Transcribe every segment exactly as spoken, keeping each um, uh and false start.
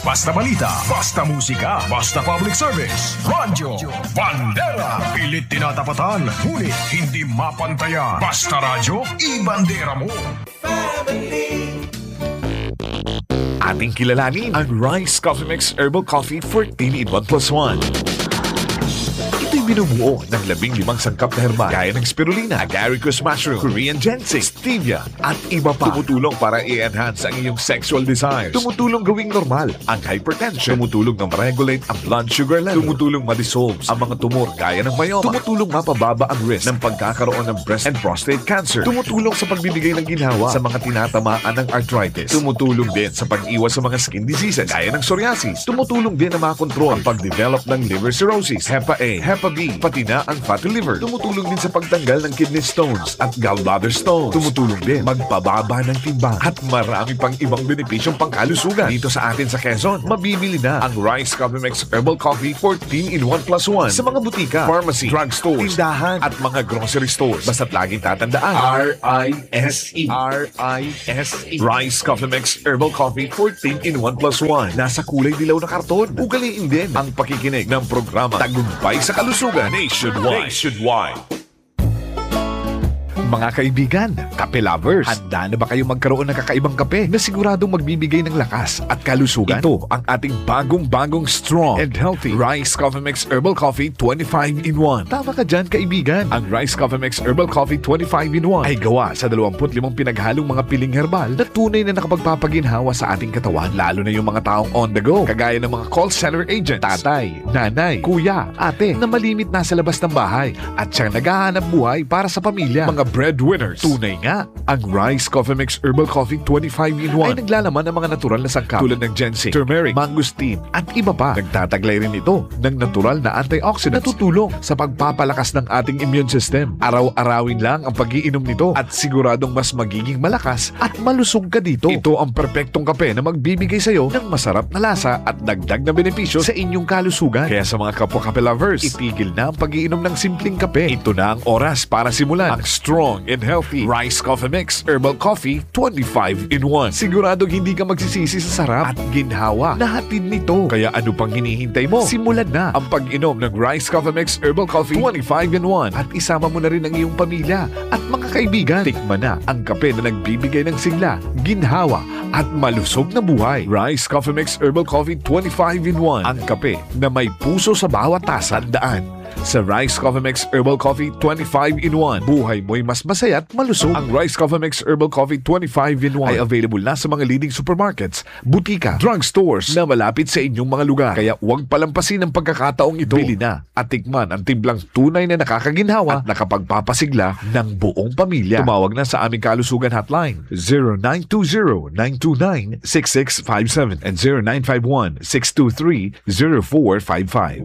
Basta balita, basta musika, basta public service. Radyo Bandera. Pilit tinatapatan, ngunit hindi mapantayan. Basta radyo, i-bandera mo. Family. Ating kilalanin ang Rice Coffee Mix Herbal Coffee fourteen in one plus one. Ito'y binubuo ng labing limang sangkap na herbal gaya ng spirulina, agaricus mushroom, Korean ginseng, stevia, at iba pa. Tumutulong para i-enhance ang iyong sexual desires. Tumutulong gawing normal ang hypertension. Tumutulong na ma-regulate ang blood sugar level. Tumutulong ma-dissolve ang mga tumor gaya ng myoma. Tumutulong mapababa ang risk ng pagkakaroon ng breast and prostate cancer. Tumutulong sa pagbibigay ng ginhawa sa mga tinatamaan ng arthritis. Tumutulong din sa pag-iwas sa mga skin diseases gaya ng psoriasis. Tumutulong din na makontrol ang pag-develop ng liver cirrhosis, hepa A, hepa B, pati na ang fatty liver. Tumutulong din sa pagtanggal ng kidney stones at gallbladder stones. Tumutulong din magpababa ng timbang at marami pang ibang benepisyong pangkalusugan. Dito sa atin sa Quezon, mabibili na ang Rice Coffee Mix Herbal Coffee fourteen in one plus one sa mga butika, pharmacy, drugstores, tindahan at mga grocery stores. Basta't laging tatandaan R I S E R I S E Rice Coffee Mix Herbal Coffee fourteen in one plus one. Nasa kulay dilaw na karton. Ugaliin din ang pakikinig ng programa Tagumpay sa Kalusugan Nationwide. Nationwide. Mga kaibigan, kape lovers, handa na ba kayo magkaroon ng kakaibang kape na siguradong magbibigay ng lakas at kalusugan? Ito ang ating bagong-bagong strong and healthy Rice Coffee Mix Herbal Coffee twenty-five in one. Tama ka dyan, kaibigan. Ang Rice Coffee Mix Herbal Coffee twenty-five in one ay gawa sa dalawampu't limang pinaghalong mga piling herbal na tunay na nakapagpapaginhawa sa ating katawan, lalo na yung mga taong on the go, kagaya ng mga call center agents, tatay, nanay, kuya, ate, na malimit na sa labas ng bahay at siyang naghahanap buhay para sa pamilya. Mga breadwinners. Tunay nga, ang Rice Coffee Mix Herbal Coffee twenty-five in one ay naglalaman ng mga natural na sangkap tulad ng ginseng, turmeric, mangosteen at iba pa. Nagtataglay rin ito ng natural na antioxidants na tutulong sa pagpapalakas ng ating immune system. Araw-arawin lang ang pag-iinom nito at siguradong mas magiging malakas at malusog ka dito. Ito ang perpektong kape na magbibigay sa iyo ng masarap na lasa at dagdag na benepisyo sa inyong kalusugan. Kaya sa mga kapwa kape lovers, itigil na ang pag-iinom ng simpleng kape. Ito na ang oras para simulan ang strong and healthy Rice Coffee Mix Herbal Coffee twenty-five in one. Siguradong hindi ka magsisisi sa sarap at ginhawa na hatid nito. Kaya ano pang hinihintay mo? Simulan na ang pag-inom ng Rice Coffee Mix Herbal Coffee twenty-five in one at isama mo na rin ang iyong pamilya at mga kaibigan. Tikman na ang kape na nagbibigay ng sigla, ginhawa at malusog na buhay. Rice Coffee Mix Herbal Coffee twenty-five in one. Ang kape na may puso sa bawat tasa. Daan sa Rice Coffee Mix Herbal Coffee twenty-five in one. Buhay mo'y mas masaya at malusog. Ang Rice Coffee Mix Herbal Coffee twenty-five in one ay available na sa mga leading supermarkets, butika, drugstores na malapit sa inyong mga lugar. Kaya huwag palampasin ang pagkakataong ito. Bili na at tikman ang timblang tunay na nakakaginhawa at nakapagpapasigla ng buong pamilya. Tumawag na sa aming kalusugan hotline zero nine two zero, nine two nine, six six five seven and zero nine five one, six two three, zero four five five.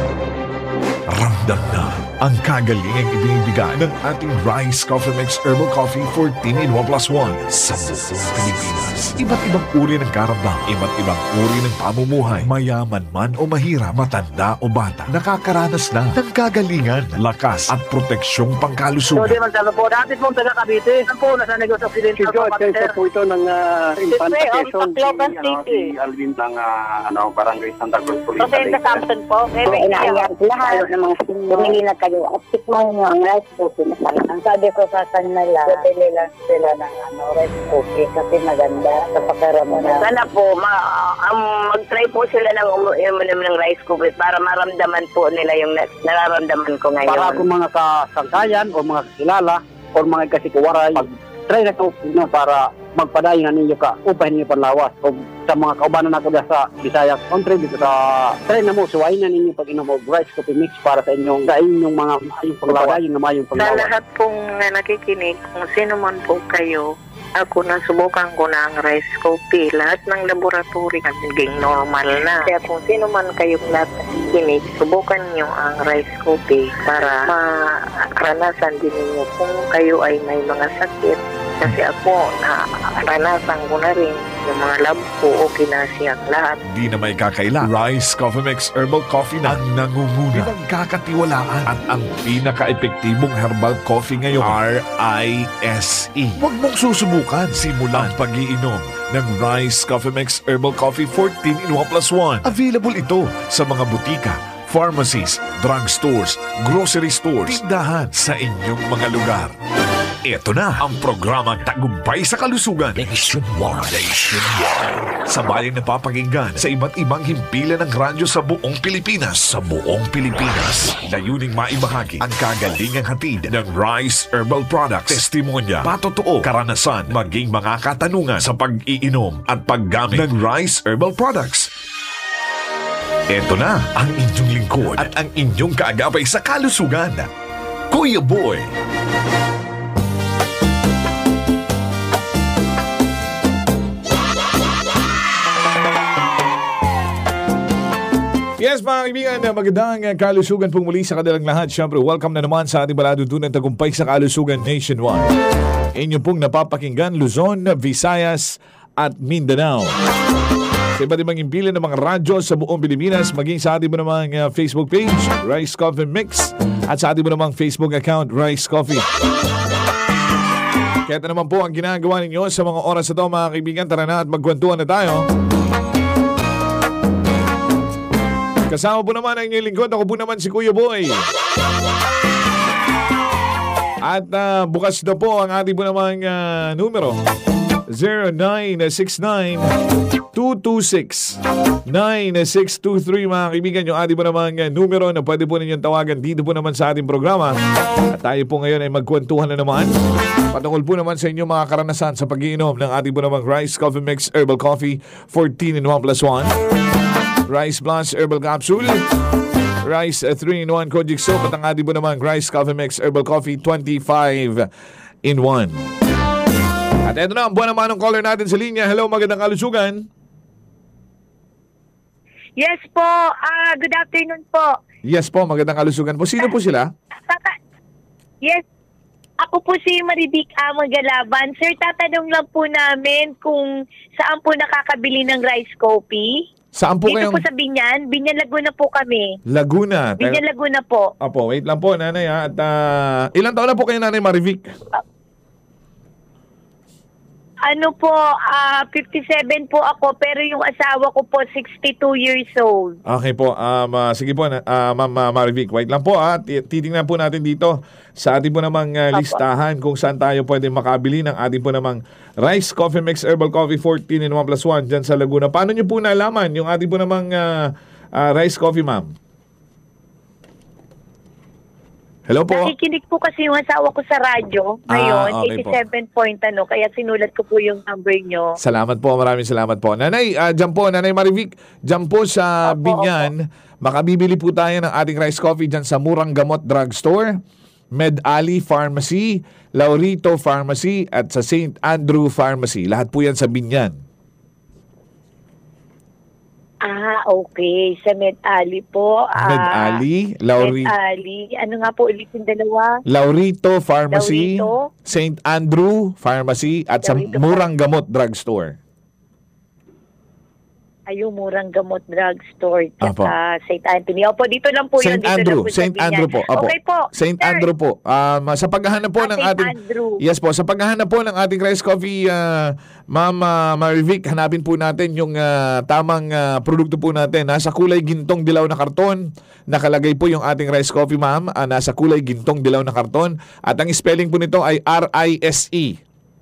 Ramdam na ang kagalingang ibinibigay ng ating Rice Coffee Mix Herbal Coffee fourteen in one plus one sa buong Pilipinas. Iba't ibang uri ng karamdam, iba't ibang uri ng pamumuhay, mayaman man o mahirap, matanda o bata, nakakaranas na ng kagalingan, lakas at proteksyong pangkalusugan. So, di magsabi po, dati pong taga Cavite, saan po nasa negosyo si Rin? Si George, kayo po ito ng uh, Infanta Quezon. Si Alvin ng uh, ano, Barangay Santa Cruz Police. Kasi sa Samson po, may Inaayaan lahat ng mga bumili na kayo at tikman nyo ang rice coffee na sarap. Ang sabi ko sa kanila, bili lang sila ng ano, rice coffee kasi maganda sa pakaramdam. sana po, ma um, mag-try po sila ng uminom ng rice coffee para maramdaman po nila yung nararamdaman ko ngayon. Para kung mga kasangkayan o mga kakilala o mga kasikuwaray, mag-try na ito no, para magpadayon na ninyo ka upay ninyo panlawas. O sa mga kaubanan na ko sa Bisaya country dito sa try na mo, suwain na ninyo pag inom og rice coffee mix para sa inyong sa inyong mga mayong panglawas, yung mayong panglawas. Sa lahat pong nakikinig, kung sino man po kayo, ako nasubukan ko na ang rice coffee. Lahat ng laboratory naging normal na. Kaya kung sino man kayo nakikinig, subukan nyo ang rice coffee para maranasan din ninyo kung kayo ay may mga sakit. Kasi ako, naranasan ko na rin yung mga lab ko, okay na siyang lahat. Di na may kakaila. Rice Coffee Mix Herbal Coffee na ang nangunguna, pinagkakatiwalaan at ang pinaka-epektibong herbal coffee ngayon, R I S E. Huwag mong susubukan. Simulan pag-iinom ng Rice Coffee Mix Herbal Coffee fourteen in one plus one. Available ito sa mga butika, pharmacies, drugstores, grocery stores, tindahan sa inyong mga lugar. Ito na ang programang Tagumpay sa Kalusugan Nationwide. Nationwide. Sa bayang napapakinggan sa iba't ibang himpilan ng radyo sa buong Pilipinas. Sa buong Pilipinas. Layuning maibahagi ang kagalingang hatid ng Rice Herbal Products. Testimonya, patotoo, karanasan, maging mga katanungan sa pag-iinom at paggamit ng Rice Herbal Products. Ito na ang inyong lingkod at ang inyong kaagapay sa kalusugan, Kuya Boy. Yes, mga kaibigan, magandang kalusugan pong muli sa kanilang lahat. Siyempre, welcome na naman sa ating baladudunan Tagumpay sa Kalusugan Nationwide. Inyo pong napapakinggan Luzon, Visayas at Mindanao. Sa iba't ibang impilan ng mga radyo sa buong Pilipinas, maging sa ating mo namang uh, Facebook page, Rice Coffee Mix, at sa ating mo namang Facebook account, Rice Coffee. Kaya ito naman po ang ginagawa ninyo sa mga oras na ito, mga kaibigan. Tara na at magkwentuhan na tayo. Kasama po naman ang inyong lingkod. Ako po naman si Kuya Boy. At uh, bukas na po ang ating po namang uh, numero. zero nine six nine, two two six, nine six two three. Mga kaibigan, yung ating po namang uh, numero na pwede po ninyong tawagan dito po naman sa ating programa. At tayo po ngayon ay magkwentuhan na naman. Patungkol po naman sa inyong mga karanasan sa pag-iinom ng ating po namang Rice Coffee Mix Herbal Coffee fourteen in one plus one. Rice Plus Herbal Capsule, Rice uh, three in one Kojic Soap, at ang ating po naman Rice Coffee Mix Herbal Coffee twenty-five in one. At eto na ang buwan naman ng caller natin sa linya. Hello, magandang kalusugan. Yes po, uh, good afternoon po. Yes po, magandang kalusugan po. Sino po sila? Tata- yes, ako po si Marivic Amang Galaban. Sir, tatanong lang po namin kung saan po nakakabili ng rice coffee. Saan po Dito kayong... po sa Binyan. Binyan, Laguna po kami. Laguna. Binyan, Laguna po. Opo, wait lang po, nanay ha. At uh, ilang taon na po kayo, nanay Marivic? Ano po, uh, fifty-seven po ako, pero yung asawa ko po, sixty-two years old. Okay po, um, uh, sige po, uh, Ma'am uh, Marivic, wait lang po ha. Titingnan po natin dito sa ating po namang uh, listahan kung saan tayo pwede makabili ng ating po namang Rice Coffee Mix Herbal Coffee fourteen in one plus one dyan sa Laguna. Paano nyo po nalaman yung ating po namang uh, uh, rice coffee, ma'am? Hello po. Nakikinig po kasi yung asawa ko sa radyo ngayon, ah, okay eighty-seven point ano, kaya sinulat ko po yung number nyo. Salamat po, maraming salamat po. Nanay, uh, dyan po, Nanay Marivic, dyan po sa opo, Binyan, opo. Makabibili po tayo ng ating rice coffee dyan sa Murang Gamot Drugstore, Med Ali Pharmacy, Laurito Pharmacy, at sa Saint Andrew Pharmacy. Lahat po yan sa Binyan. Ah, okay. Sa Med Ali po. Med ah, Ali, Lauri... Med Ali. Ano nga po ulit yung dalawa? Laurito Pharmacy, Laurito. Saint Andrew Pharmacy, at Laurito sa Murang Gamot Drugstore. Ay, yung Murang Gamot Drugstore Apo. sa Saint Anthony. Opo, dito lang po Saint yun. Dito Andrew, lang po sa Saint Binyan. Andrew po. Apo. Okay po. Saint Sir. Andrew po. Um, sa paghahanap po Ah, ng Saint ating Andrew. Yes po, sa paghahanap po ng ating rice coffee, uh, Ma'am uh, Marivic, hanapin po natin yung uh, tamang uh, produkto po natin. Nasa kulay gintong dilaw na karton. Nakalagay po yung ating rice coffee, ma'am. Uh, nasa kulay gintong dilaw na karton. At ang spelling po nito ay R I S E.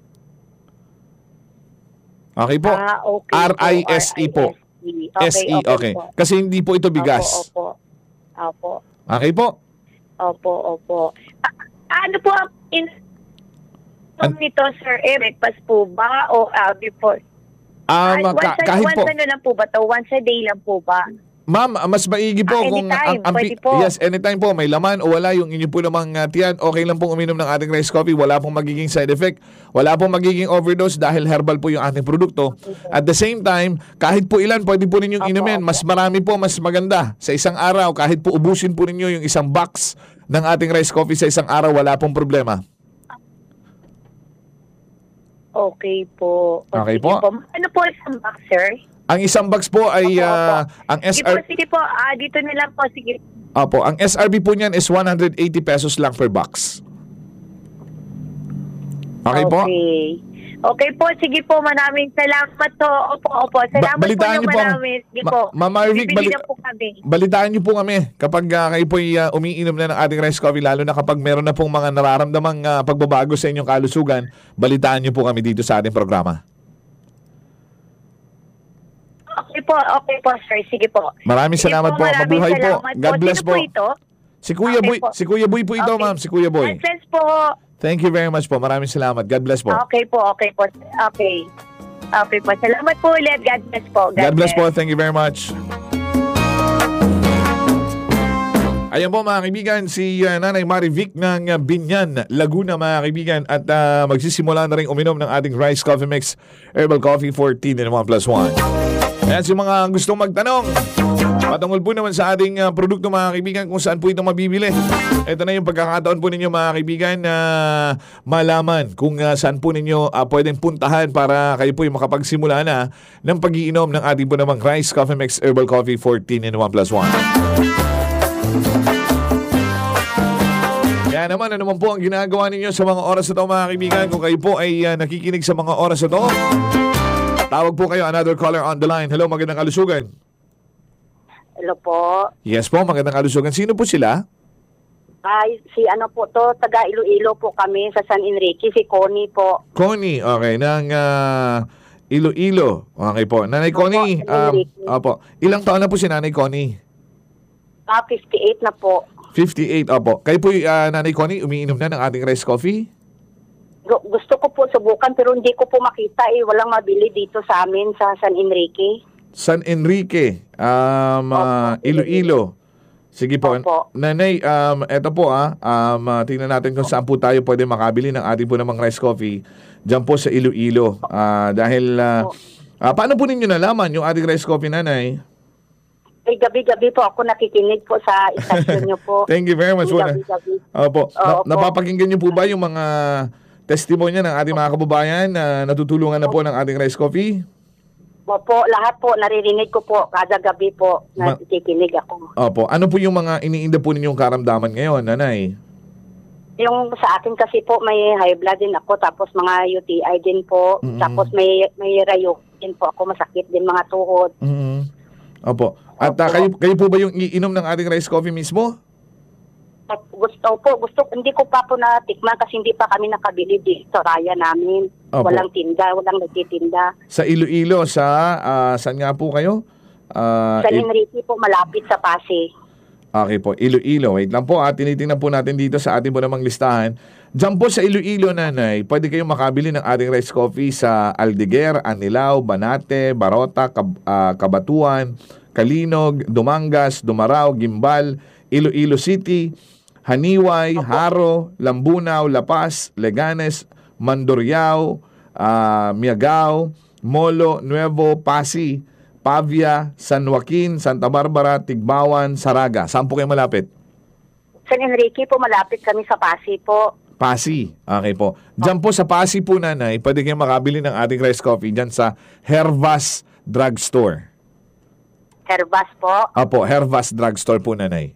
Okay po. Ah, okay R I S E po. Okay, S E, okay. po. Kasi hindi po ito bigas. Opo, opo. Opo. Okay po. Opo, opo. A- ano po ang in An- nito, Sir Eric? Pas po ba? O uh, before? Um, Ah, once, ka- a- kahit once po. ano lang po ba to? Once a day lang po ba? Ma'am, mas maigi po Ah, kung anytime, ang, ang pwede po. yes, anytime po, may laman o wala yung inyo po namang uh, tiyan, okay lang pong uminom ng ating rice coffee, wala pong magiging side effect, wala pong magiging overdose dahil herbal po yung ating produkto. At the same time, kahit po ilan pwede po ninyong Opo, inumin, opo. mas marami po, mas maganda. Sa isang araw, kahit po ubusin po ninyo yung isang box ng ating rice coffee sa isang araw, wala pong problema. Okay po. O, Okay sige po. Ano po isang box, sir? Ang isang box po ay Opo, uh, opo. ang Sige po, S R sige po. Ah, dito na lang po. Sige. Opo, ang S R P po niyan is one hundred eighty pesos lang per box. Okay, po? Okay. Okay po, sige po, maraming salamat po. Opo, opo, salamat Ba- balitaan po niyo ng po ang- marami. Sige Ma- po, Ma'am Marvic, bibili bali- na po kami. Balitaan niyo po kami kapag uh, kayo po uh, umiinom na ng ating rice coffee, lalo na kapag meron na pong mga nararamdamang uh, pagbabago sa inyong kalusugan, balitaan niyo po kami dito sa ating programa. Okay po, okay po, sir. Sige po. Maraming Sige salamat po. maraming Mabuhay po. salamat God bless Sino po. po. ito? Si Kuya Okay Boy, po. si Kuya Boy po ito, Okay. ma'am. Si Kuya Boy. Nonsense po. Thank you very much po. Maraming salamat. God bless po. Okay po, okay po. Okay. Okay po. Salamat po ulit. God bless po. God bless po. Thank you very much. Ayan po mga kaibigan, si uh, Nanay Marivic ng uh, Binyan, Laguna mga kaibigan, at uh, magsisimula na rin uminom ng ating Rice Coffee Mix Herbal Coffee fourteen in one plus one. Ayan, si mga gustong magtanong, patungkol po naman sa ating uh, produkto mga kaibigan kung saan po ito mabibili. Ito na yung pagkakataon po ninyo mga kaibigan na uh, malaman kung uh, saan po ninyo uh, pwedeng puntahan para kayo po yung makapagsimula na ng pag-iinom ng ating po namang Rice Coffee Mix Herbal Coffee fourteen in one plus one. Kaya naman, ano naman po ang ginagawa ninyo sa mga oras na ito mga kaibigan? Kung kayo po ay uh, nakikinig sa mga oras na ito, tawag po kayo, another caller on the line. Hello, magandang kalusugan. Hello po. Yes po, magandang kalusugan. Sino po sila? Ay, si ano po to, taga Iloilo po kami sa San Enrique, si Connie po. Connie, okay, ng uh, Iloilo. Okay po. Nanay Connie, um, opo. Ilang taon na po si Nanay Connie? Ah, fifty-eight na po. fifty-eight, opo. Kayo po, uh, Nanay Connie, umiinom na ng ating rice coffee? Gu- Gusto ko po subukan pero hindi ko po makita eh. Walang mabili dito sa amin sa San Enrique. San Enrique, um, uh, Iloilo. Sige po. Opo. Nanay, um, eto po ah, um, uh, tingnan natin kung saan po tayo pwede makabili ng ating po namang rice coffee. Diyan po sa Iloilo. Uh, dahil, uh, uh, paano po ninyo nalaman yung ating rice coffee, Nanay? Ay, gabi-gabi po ako nakikinig po sa istasyon niyo po. Thank you very much. Gabi-gabi. Opo. Na- Opo. napapakinggan niyo po ba yung mga testimonya ng ating mga kababayan na natutulungan na po ng ating rice coffee? Opo, lahat po, naririnig ko po, kada gabi po, Ma- nakikinig ako. Opo. Ano po yung mga iniinda po ninyong karamdaman ngayon, Nanay? Yung sa akin kasi po, may high blood din ako, tapos mga U T I din po, Mm-mm. tapos may may rayo din po ako, masakit din mga tuhod. Mm-hmm. Opo. At uh, Opo. kayo, kayo po ba yung iinom ng ating rice coffee mismo? At gusto po, gusto, hindi ko pa po natikman kasi hindi pa kami nakabili dito sa raya namin. Opo. Walang tinda, walang nagtitinda. Sa Iloilo, sa uh, saan nga po kayo? Uh, San Il- Enrique po, malapit sa Pasig. okay po, Iloilo. Wait lang po, at tinitingnan po natin dito sa ating po namang listahan. Diyan po sa Iloilo, Nanay, pwede kayong makabili ng ating rice coffee sa Aldiguer, Anilao, Banate, Barota, Cab- uh, Cabatuan, Kalinog, Dumangas, Dumarao, Gimbal, Iloilo City, Haniway, Haro, Lambunaw, La Paz, Leganes, Mandurriao, uh, Miagao, Molo, Nuevo, Pasi, Pavia, San Joaquin, Santa Barbara, Tigbawan, Saraga. Saan po kayo malapit? San Enrique po, malapit kami sa Pasig po. Pasi. Okay po. Diyan po sa Pasi po, Nanay, pwede kayong makabili ng ating rice coffee diyan sa Hervas Drugstore. Herbas po. Apo, Hervas Drugstore po, Nanay.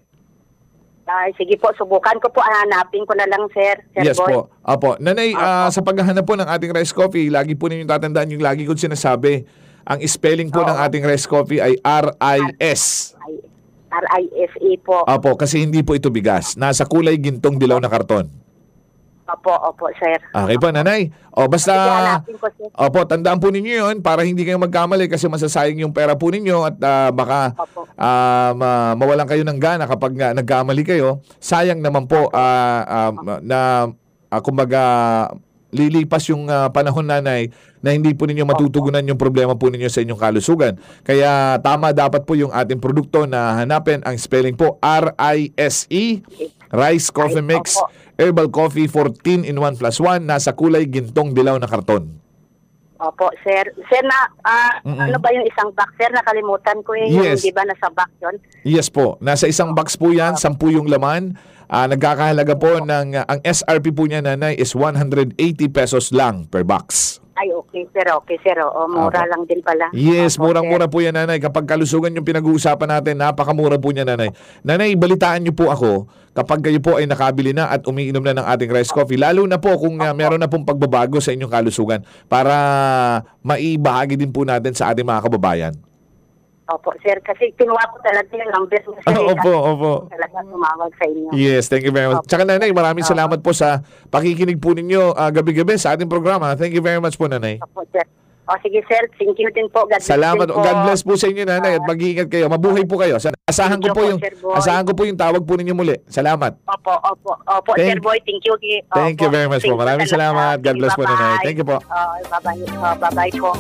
Ay, sige po, subukan ko po, hanapin ko na lang, sir. Sir Yes Boy. po. Apo. Nanay, ah, sa paghahanap po ng ating rice coffee, lagi po ninyong tatandaan yung lagi ko sinasabi. Ang spelling po Oo. ng ating rice coffee ay R I S. Ay, R I S A po. Apo, kasi hindi po ito bigas. Nasa kulay gintong dilaw na karton. Opo, opo, sir. Okay po, Nanay. O, basta... Sige, hanapin ko, sir. Opo, tandaan po ninyo yun para hindi kayo magkamali kasi masasayang yung pera po ninyo at ah, baka Opo. ah, ma- mawalan kayo ng gana kapag nga nagkamali kayo. Sayang naman po ah, ah, na ah, kumbaga lilipas yung ah, panahon, Nanay, na hindi po ninyo matutugunan yung problema po ninyo sa inyong kalusugan. Kaya tama dapat po yung ating produkto na hanapin. Ang spelling po R I S E, Rice Coffee Mix Opo. Herbal Coffee fourteen in one plus one, nasa kulay gintong dilaw na karton. Opo, sir. Sir, na, ah, Mm-mm. ano ba yung isang box, sir? Nakalimutan ko eh. Yes. Yung, di ba, nasa box yun? Yes po. Nasa isang box po yan, sampu yung laman. Ah, nagkakahalaga po ng, ah, ang S R P po niya, Nanay, is one hundred eighty pesos lang per box. Ay, okay, sir. Okay, sir. O, mura Opo. lang din pala. Yes, Opo, murang-mura po yan, nanay. Kapag kalusugan yung pinag-uusapan natin, napakamura po niya, nanay. Nanay, balitaan niyo po ako kapag kayo po ay nakabili na at umiinom na ng ating rice coffee. Lalo na po kung uh, meron na pong pagbabago sa inyong kalusugan para maibahagi din po natin sa ating mga kababayan. Opo, sir. Kasi kinuha ko talaga yung numbers mo, sir. Ah, opo, Kasi opo. talaga tumawag sa inyo. Yes, thank you very much. Opo. Tsaka, nanay, maraming Opo. salamat po sa pakikinig po ninyo uh, gabi-gabi sa ating programa. Thank you very much po, nanay. Opo, sir. O, sige, sir. Thank you din po. God bless Salamat. din po. God bless po sa inyo, nanay, at mag-iingat kayo. Mabuhay po kayo. Sa- Asahan ko Thank po you yung po, Sir Boy. asahan ko po yung tawag po ninyo muli. Salamat. Opo, opo. Opo, Thank- Sir Boy. Thank you. Opo. Thank you very much po. Thank you Maraming talaga. salamat. God Sige, bless po, bye-bye. nanay. Thank you po. Oh, bye-bye. Oh, bye-bye po.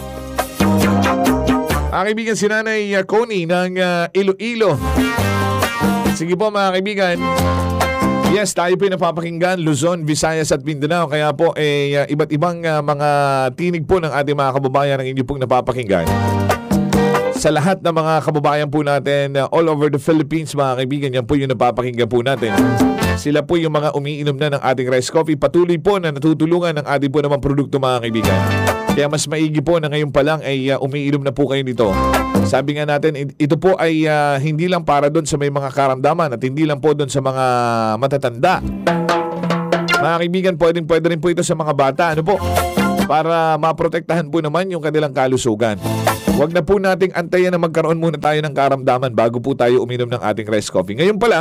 Ang kaibigan si Nanay uh, Connie ng uh, Iloilo. Sige po mga kaibigan. Yes, tayo po yung napapakinggan, Luzon, Visayas at Mindanao. Kaya po eh, uh, iba't ibang uh, mga tinig po ng ating mga kababayan ang inyo pong napapakinggan. Sa lahat ng mga kababayan po natin uh, all over the Philippines, mga kaibigan, yan po yung napapakinggan po natin. Sila po yung mga umiinom na ng ating rice coffee. Patuloy po na natutulungan ng ating po namang produkto, mga kaibigan. Kaya mas maigi po na ngayon pa lang ay uh, umiinom na po kayo nito. Sabi nga natin, ito po ay uh, hindi lang para doon sa may mga karamdaman at hindi lang po doon sa mga matatanda. Mga kaibigan, pwedeng pwede rin po ito sa mga bata. Ano po? Para maprotektahan po naman yung kanilang kalusugan. Huwag na po nating antayan na magkaroon muna tayo ng karamdaman bago po tayo uminom ng ating rice coffee. Ngayon pa lang,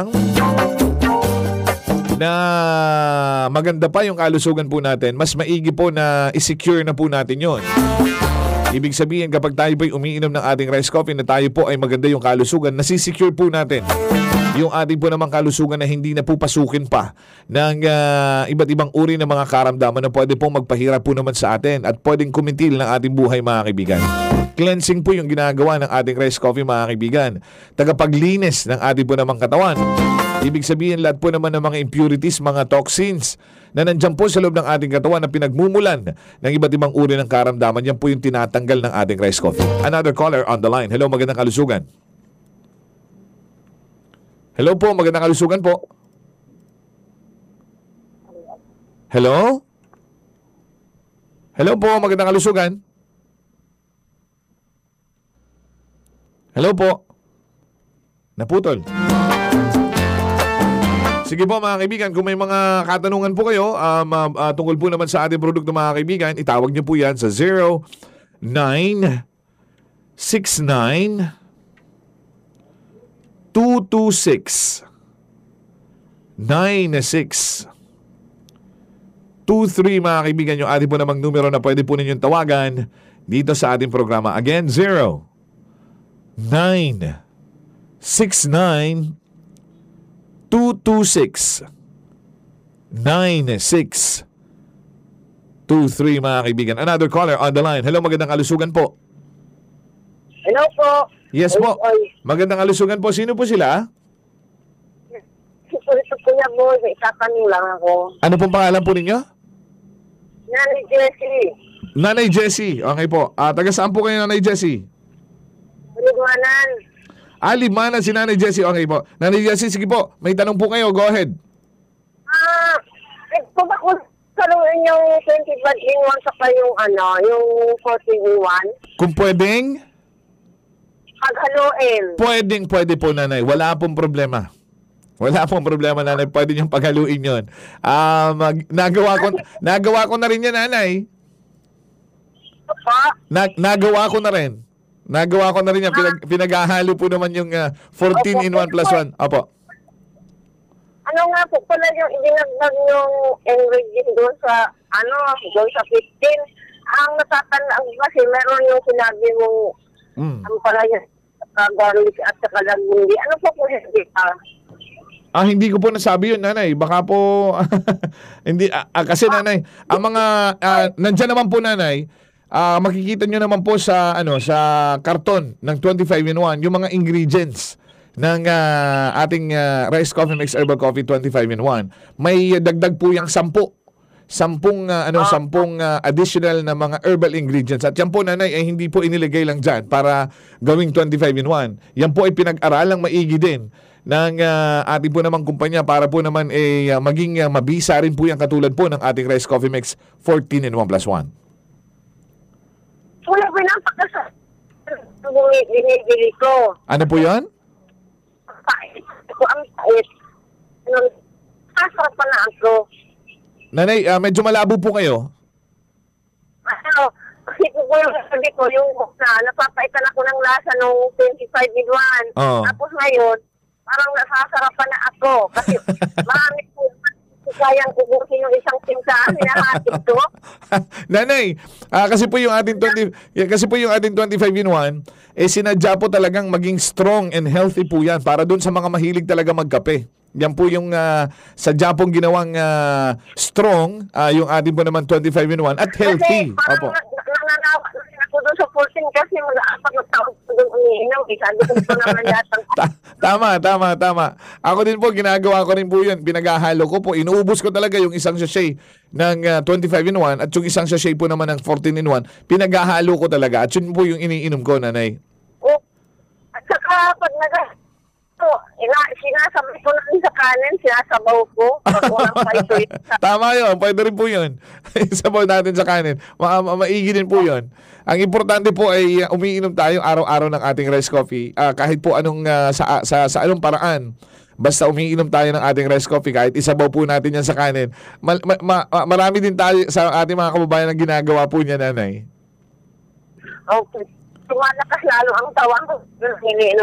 na maganda pa yung kalusugan po natin, mas maigi po na i-secure na po natin yon. Ibig sabihin, kapag tayo po'y umiinom ng ating rice coffee na tayo po ay maganda yung kalusugan, nasisecure po natin yung ating po namang kalusugan na hindi na po pasukin pa ng uh, iba't ibang uri ng mga karamdaman na pwede pong magpahirap po naman sa atin at pwedeng kumintil ng ating buhay, mga kaibigan. Cleansing po yung ginagawa ng ating rice coffee, mga kaibigan. Tagapaglinis ng ating po namang katawan. Ibig sabihin, lahat po naman ng mga impurities, mga toxins na nandyan po sa loob ng ating katawan na pinagmumulan ng iba't ibang uri ng karamdaman, yan po yung tinatanggal ng ating rice coffee. Another caller on the line. Hello, magandang kalusugan. Hello po, magandang kalusugan po. Hello? Hello po, magandang kalusugan. Hello po. Naputol. Sige po mga kaibigan, kung may mga katanungan po kayo um, uh, uh, tungkol po naman sa ating produkto, mga kaibigan, itawag niyo po yan sa zero nine six nine two two six nine six two three, mga kaibigan, yung ating po namang numero na pwede po ninyong tawagan dito sa ating programa. Again, zero nine six nine two two six nine six two three, mga kaibigan. Another caller on the line. Hello, magandang kalusugan po. Hello po. Yes po. Ay, Magandang kalusugan po. Sino po sila? ito kuya mo, itatanong lang ako. Ano pong pangalan po ninyo? Nanay Jessie, Nanay Jessie. Okay po. Ah, taga saan po kayo, Nanay Jessie? Ligwanan. Ah, Limanan si Nanay Jessie. Okay po. Nanay Jessie, sige po. May tanong po kayo. Go ahead. Ah, ito ba kung karoon yung twenty-five in one saka yung ano, yung fourteen in one? Kung pwedeng, Paghaluin. pwedeng pwede po, Nanay. Wala pong problema. Wala pong problema, Nanay. Pwede niyong paghaluin yun. Ah, mag, nagawa ko nagawa ko na rin yan, Nanay. Pa? Na, nagawa ko na rin. Nagawa ko na rin yan. Pinag, pinaghahalo po naman yung uh, fourteen in one plus one. Opo. Ano nga po pala yung idinagdag yung ingredient doon sa, ano, doon sa fifteen. Ang natatandaan ko kasi meron yung sinabi mong, Mm. ang pala yung uh, garlic at saka lagundi. Ano po po hindi pa? Ah, hindi ko po nasabi yun, Nanay. Baka po, hindi, ah, ah, kasi Nanay, ang mga, ah, nandyan naman po, Nanay, ah, makikita nyo naman po sa, ano, sa karton ng twenty-five in one, yung mga ingredients ng ah, ating ah, Rice Coffee Mix Herbal Coffee twenty-five in one. May dagdag po yung sampu. Sampung, ah, ano, sampung ah, additional na mga herbal ingredients. At yan po, Nanay, ay hindi po inilagay lang dyan para gawing twenty-five in one. Yan po ay pinag-aralang maigi din ng uh, ating po namang kumpanya para po naman eh, uh, maging uh, mabisa rin po yan katulad po ng ating Rice Coffee Mix fourteen in one plus one. Wala pinapakasa. Binibili ko. Ano po yun? Pait. Ako ang pait. Nung sasarap pa na ako. Nanay, ah, medyo malabo po kayo. Ano, kasi po yung sabi ko, yung na, napapaitan ako ng lasa nung twenty-five in one. Oo. Tapos ngayon, parang nasasarapan na ako. Kasi marami po, sayang ubusin yung isang simsahan, hinahatid ko. Nanay, ah, kasi po yung ating twenty yeah, kasi po yung ating twenty-five in one, eh sinadya po talagang maging strong and healthy po yan para doon sa mga mahilig talaga magkape. Yan po yung uh, sadya pong ginawang uh, strong, uh, yung ating po naman twenty-five in one at healthy. Kasi parang Opo. nananawa na rin ako doon sa fourteen kasi mag-aapat na taon ko doon umiinom. Eh, sabi ko po naman yata. Ta- tama, tama, tama. Ako din po, ginagawa ko rin po yun. Pinaghahalo ko po. Inuubos ko talaga yung isang sachet ng uh, twenty-five in one at yung isang sachet po naman ng fourteen in one. Pinaghahalo ko talaga at yun po yung iniinom ko, nanay. Oh, at saka pag nag- So, ina, sinasabay ko lang sa kanin, sinasabaw ko. Pag walang paito yun. Tama yun, pwede rin po yun. Sabaw natin sa kanin. Ma- ma- maigi din po yun. Ang importante po ay uh, umiinom tayo araw-araw ng ating rice coffee. Uh, kahit po anong uh, sa, sa, sa anong paraan. Basta umiinom tayo ng ating rice coffee, kahit isabaw po natin yan sa kanin. Ma- ma- ma- marami din tayo sa ating mga kababayan na ginagawa po niya, nanay. Okay. Tumalakas lalo ang tawang ko. Iniinom